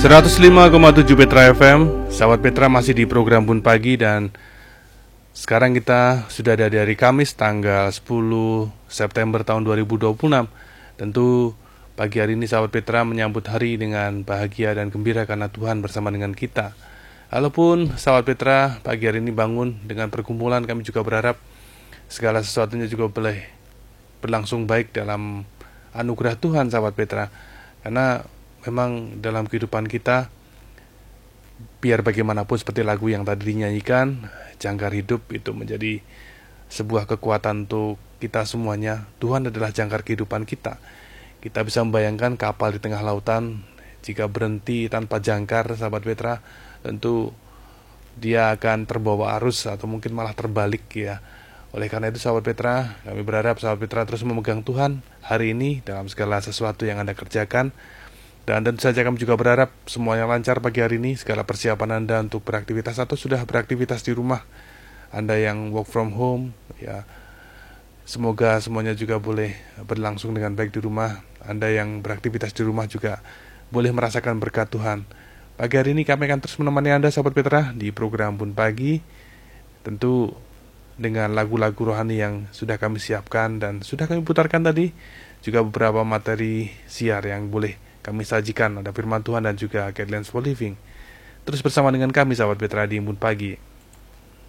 105,7 Petra FM. Sahabat Petra masih di program Bun Pagi, dan sekarang kita sudah ada di hari Kamis tanggal 10 September tahun 2026. Tentu pagi hari ini sahabat Petra menyambut hari dengan bahagia dan gembira karena Tuhan bersama dengan kita. Walaupun sahabat Petra pagi hari ini bangun dengan pergumulan, kami juga berharap segala sesuatunya juga boleh berlangsung baik dalam anugerah Tuhan sahabat Petra. Karena memang dalam kehidupan kita, biar bagaimanapun seperti lagu yang tadi dinyanyikan, jangkar hidup itu menjadi sebuah kekuatan untuk kita semuanya. Tuhan adalah jangkar kehidupan kita. Kita bisa membayangkan kapal di tengah lautan, jika berhenti tanpa jangkar sahabat Petra, tentu dia akan terbawa arus atau mungkin malah terbalik ya. Oleh karena itu sahabat Petra, kami berharap sahabat Petra terus memegang Tuhan hari ini dalam segala sesuatu yang Anda kerjakan. Dan tentu saja kami juga berharap semuanya lancar pagi hari ini, segala persiapan Anda untuk beraktivitas atau sudah beraktivitas di rumah. Anda yang work from home, ya semoga semuanya juga boleh berlangsung dengan baik di rumah. Anda yang beraktivitas di rumah juga boleh merasakan berkat Tuhan. Pagi hari ini kami akan terus menemani Anda sahabat Petra di program Bun Pagi, tentu dengan lagu-lagu rohani yang sudah kami siapkan dan sudah kami putarkan tadi, juga beberapa materi siar yang boleh kami sajikan, ada firman Tuhan dan juga guidelines for living. Terus bersama dengan kami sahabat Petra di Bun Pagi.